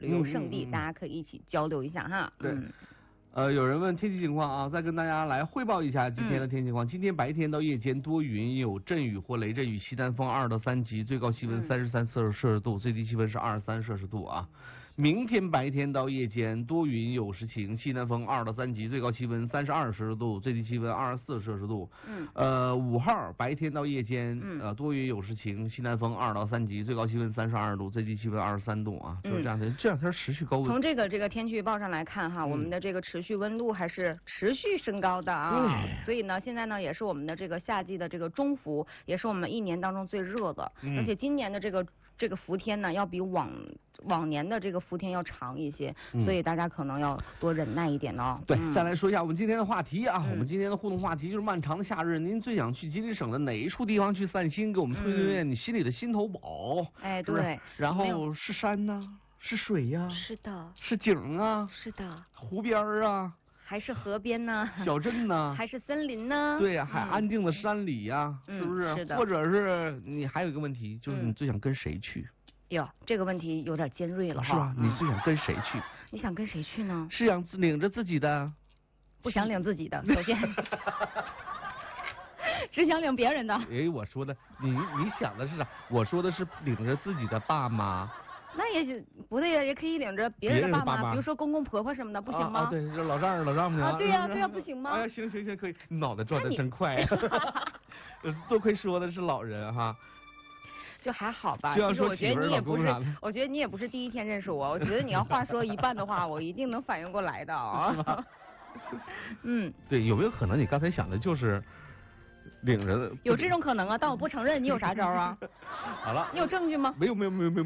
旅游胜地，大家可以一起交流一下哈。 对。有人问天气情况啊，再跟大家来汇报一下今天的天气情况。今天白天到夜间多云，有阵雨或雷阵雨，西南风2到3级，最高气温33摄氏度，最低气温是23摄氏度啊。明天白天到夜间多云有时晴，西南风2到3级，最高气温32摄氏度，最低气温24摄氏度。5号白天到夜间多云有时晴，西南风2到3级，最高气温32度，最低气温23度啊。就是这两天持续高温。 从这个天气预报上来看哈，我们的这个持续温度还是持续升高的啊。所以呢，现在呢也是我们的这个夏季的这个中伏，也是我们一年当中最热的。而且今年的这个伏天呢，要比往年的这个伏天要长一些，所以大家可能要多忍耐一点哦。 对，再来说一下我们今天的话题啊，我们今天的互动话题就是漫长的夏日，您最想去吉林省的哪一处地方去散心？给我们推荐你心里的心头宝。 哎，对。 然后是山呐，是水呀， 是的， 是景啊， 是的， 湖边啊。 还是河边呢？ 小镇呢？ 还是森林呢？ 对呀，还安静的山里呀，是不是？ 是的。 或者是你还有一个问题，就是你最想跟谁去？ 哟，这个问题有点尖锐了哈。 是吧？你最想跟谁去？ 你想跟谁去呢？ 是想领着自己的？ 不想领自己的，首先。只想领别人的。 哎，我说的，你想的是啥？我说的是领着自己的爸妈。 那也是不对呀，也可以领着别人的爸妈，比如说公公婆婆什么的，不行吗？ 对，这老丈人、老丈母娘。 对呀，不行吗？ 哎呀，行，可以，你脑袋转的真快呀！多亏说的是老人哈。 就还好吧。 就要说其实我觉得你也不是，我觉得你也不是第一天认识我，我觉得你要话说一半的话，我一定能反应过来的啊。 是吧？对，有没有可能你刚才想的就是领着？ 有这种可能啊，但我不承认。你有啥招啊？ 好了。 你有证据吗？ 没有。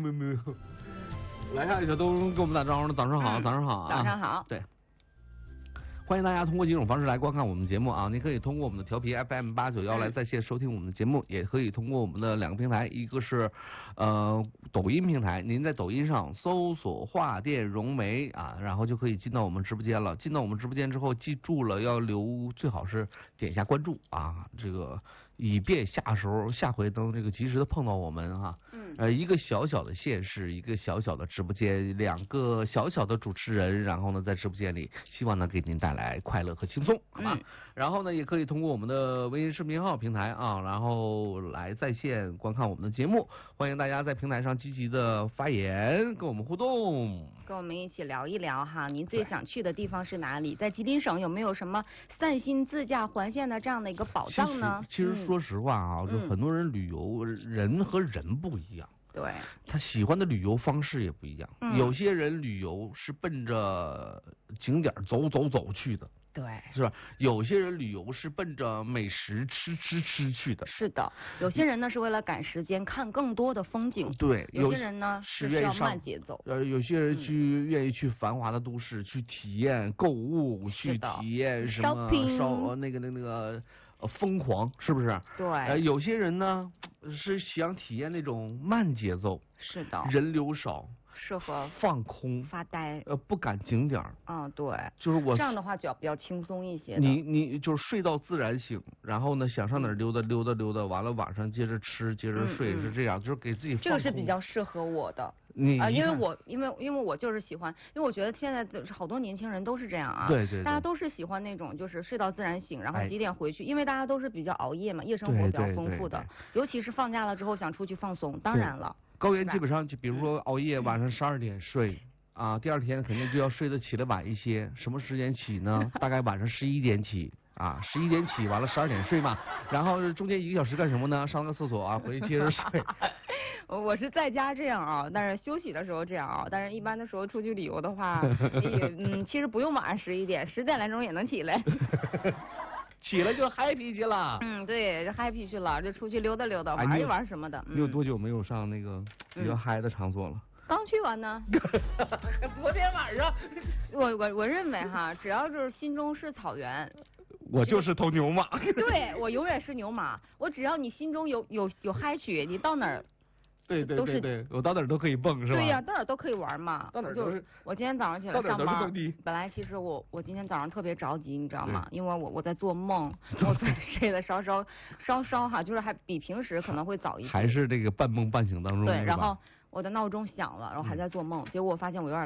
来看小东给我们打招呼呢，早上好，早上好啊， 早上好。 对，欢迎大家通过几种方式来观看我们的节目啊！您可以通过我们的调频 FM891来在线收听我们的节目，也可以通过我们的2个平台，一个是抖音平台，您在抖音上搜索话电融媒啊，然后就可以进到我们直播间了。进到我们直播间之后，记住了要最好是点一下关注啊，这个以便下回能这个及时的碰到我们哈。一个小小的县市，一个小小的直播间，2个小小的主持人，然后呢在直播间里，希望能给您带来快乐和轻松，好吧？然后呢也可以通过我们的微信视频号平台啊，然后来在线观看我们的节目。欢迎大家在平台上积极的发言，跟我们互动， 跟我们一起聊一聊哈。您最想去的地方是哪里？在吉林省有没有什么散心自驾环线的这样的一个宝藏呢？ 其实说实话啊，就很多人旅游，人和人不一样。 对， 他喜欢的旅游方式也不一样。有些人旅游是奔着景点走去的， 对， 是吧？有些人旅游是奔着美食吃去的。 是的，有些人呢是为了赶时间看更多的风景。 对， 有些人呢是需要慢节奏。 有些人愿意去繁华的都市去体验购物，去体验什么那个疯狂，是不是？ 对。 有些人呢是想体验那种慢节奏， 是的， 人流少， 适合放空发呆， 不赶景点。 对， 就是我这样的话就比较轻松一些。 你就是睡到自然醒，然后呢想上哪儿溜达，完了晚上接着吃接着睡，是这样，就是给自己放空。 这个是比较适合我的。因为我就是喜欢，因为我觉得现在好多年轻人都是这样啊。 对， 大家都是喜欢那种就是睡到自然醒，然后几点回去，因为大家都是比较熬夜嘛，夜生活比较丰富的，尤其是放假了之后想出去放松，当然了。 高原基本上就比如说熬夜，晚上12点睡啊，第二天肯定就要睡得起来晚一些。什么时间起呢？大概晚上11点起啊，11点起，完了12点睡嘛，然后中间1个小时干什么呢？上个厕所啊，回去接着睡。 我是在家这样啊，但是休息的时候这样啊，但是一般的时候出去旅游的话，其实不用晚上11点，10点来钟也能起来。 起来就 happy 去了。 对，就 happy 去了，就出去溜达溜达，玩一玩什么的。 你有多久没有上那个比较嗨的场所了？ 刚去完呢。 昨天晚上。 我认为哈，只要是心中是草原， 我就是头牛马。 对，我永远是牛马。我只要你心中有嗨曲，你到哪儿。 对，我到哪儿都可以蹦，是吧？ 对呀，到哪儿都可以玩嘛。 到哪儿都是。 我今天早上起来上班，本来其实我今天早上特别着急，你知道吗？因为我在做梦，我睡得稍稍哈，就是还比平时可能会早一些。 还是这个半梦半醒当中。 对，然后我的闹钟响了，然后还在做梦，结果我发现我有点